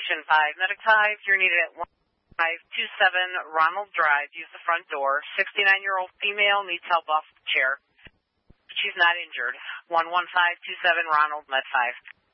Station 5. Medic 5, you're needed at 1527 Ronald Drive. Use the front door. 69-year-old female needs help off the chair. She's not injured. 11527 Ronald, Med 5.